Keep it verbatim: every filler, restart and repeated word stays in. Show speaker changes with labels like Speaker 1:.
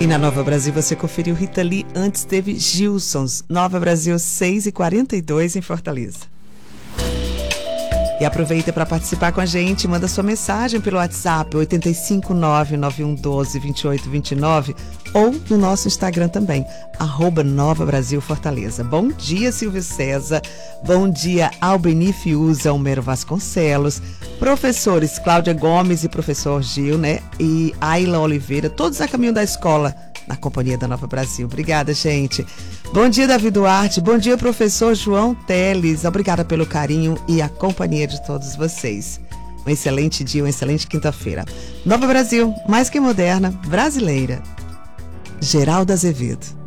Speaker 1: E na Nova Brasil você conferiu Rita Lee, antes teve Gilsons. Nova Brasil seis e quarenta e dois em Fortaleza. E aproveita para participar com a gente, manda sua mensagem pelo WhatsApp oito cinco nove, nove um um dois, dois oito dois nove ou no nosso Instagram também, arroba Nova Brasil Fortaleza. Bom dia, Silvio César. Bom dia, Albeni Fiuza, Homero Vasconcelos, professores Cláudia Gomes e professor Gil, né? E Ayla Oliveira, todos a caminho da escola, na companhia da Nova Brasil. Obrigada, gente. Bom dia, Davi Duarte. Bom dia, professor João Teles. Obrigada pelo carinho e a companhia de todos vocês. Um excelente dia, uma excelente quinta-feira. Nova Brasil, mais que moderna, brasileira. Geraldo Azevedo.